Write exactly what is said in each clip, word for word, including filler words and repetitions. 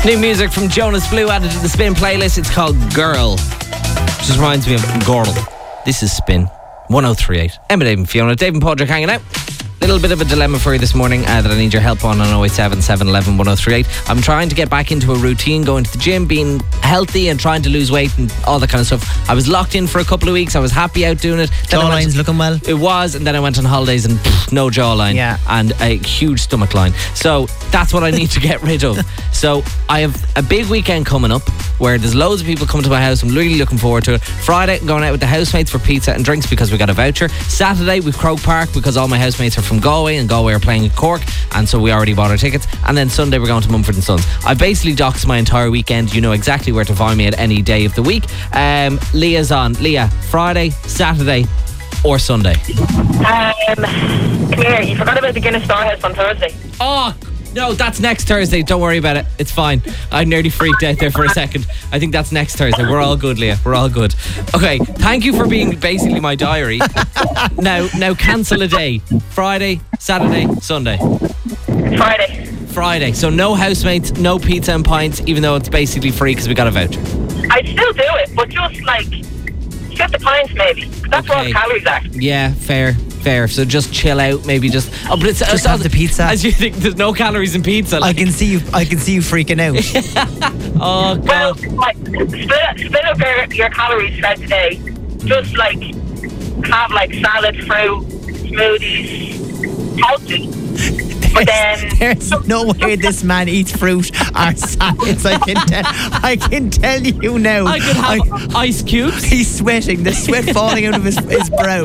New music from Jonas Blue added to the Spin playlist. It's called Girl. Just reminds me of Girl. This is Spin one oh three point eight. Emma, Dave and Fiona. Dave and Podrick hanging out. Little bit of a dilemma for you this morning uh, that I need your help on on oh eight seven, seven one one, one oh three eight. I'm trying to get back into a routine, going to the gym, being healthy and trying to lose weight and all that kind of stuff. I was locked in for a couple of weeks. I was happy out doing it. Jawline's looking well. It was, and then I went on holidays and pff, no jawline. Yeah. And a huge stomach line. So that's what I need to get rid of. So I have a big weekend coming up where there's loads of people coming to my house. I'm really looking forward to it. Friday, I'm going out with the housemates for pizza and drinks because we got a voucher. Saturday, we've Croke Park because all my housemates are from Galway, and Galway are playing at Cork, and so we already bought our tickets. And then Sunday, we're going to Mumford and Sons. I've basically doxed my entire weekend. You know exactly where to find me at any day of the week. Um, Leah's on. Leah, Friday, Saturday, or Sunday? Um, come here, you forgot about the Guinness Storehouse on Thursday. Oh, no, that's next Thursday. Don't worry about it. It's fine. I nearly freaked out there for a second. I think that's next Thursday. We're all good, Leah. We're all good. Okay, thank you for being basically my diary. Now, now cancel a day. Friday, Saturday, Sunday. Friday. Friday. So no housemates, no pizza and pints, even though it's basically free because we got a voucher. I'd still do it, but just like fifty pints maybe. That's Okay. what the calories are. Yeah, fair. Fair. So just chill out, maybe just. Oh, but it's Just have the pizza. As you think, there's no calories in pizza. I Like, can see you. I can see you freaking out. Well, oh god. like split, split up your, your calories throughout the day. Just like have like salad, fruit, smoothies, healthy. But then There's no way this man eats fruit or salads. I can tell. I can tell you now. I could have ice cubes. He's sweating. The sweat falling out of his, his brow.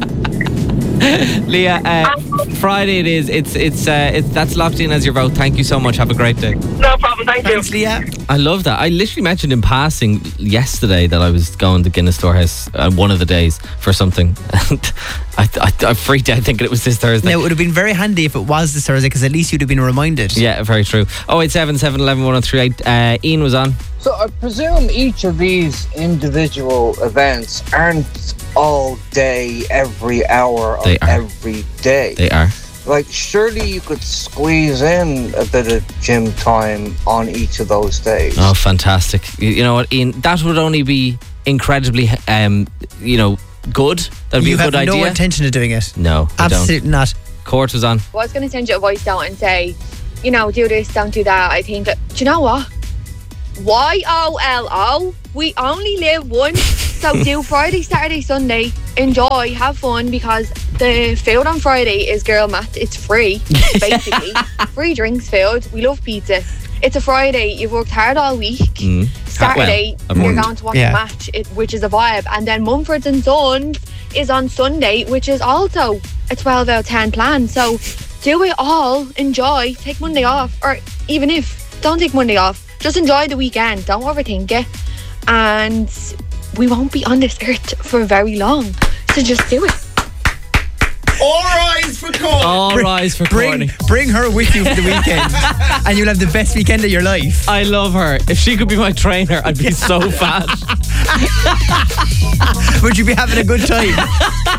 Leah, uh, Friday it is. It's it's uh, it's that's locked in as your vote. Thank you so much. Have a great day. no problem. Thank you. Thanks, Leah. I love that. I literally mentioned in passing yesterday that I was going to Guinness Storehouse uh, one of the days for something. And I, I, I freaked out thinking it was this Thursday. Now, it would have been very handy if it was this Thursday, because at least you'd have been reminded. Yeah, very true. oh eight seven, seven one one, one oh three eight. Uh, Ian was on. So I presume each of these individual events aren't all day, every hour of They are. every day. They are. Like, surely you could squeeze in a bit of gym time on each of those days. Oh, fantastic. You, you know what, Ian? That would only be incredibly, um, you know, good. That'd be You a have good no idea. intention of doing it. No, I don't. Absolutely not. Court was on. I was going to send you a voice down and say, you know, do this, don't do that. I think, do you know what? Y O L O. We only live once. So do Friday, Saturday, Sunday. Enjoy, have fun, because the food on Friday is girl math. It's free, basically. Free drinks, food. We love pizza. It's a Friday. You've worked hard all week. Mm. Saturday, Well, you're I'm- going to watch Yeah. a match, it, which is a vibe. And then Mumford and Sons is on Sunday, which is also a twelve out of ten plan. So do it all. Enjoy. Take Monday off. Or even if, don't take Monday off. Just enjoy the weekend. Don't overthink it. And we won't be on this earth for very long. So just do it. All rise for Cork. All rise for Bring, Courtney. bring her with you for the weekend, and you'll have the best weekend of your life. I love her. If she could be my trainer, I'd be so fat. Would you be having a good time?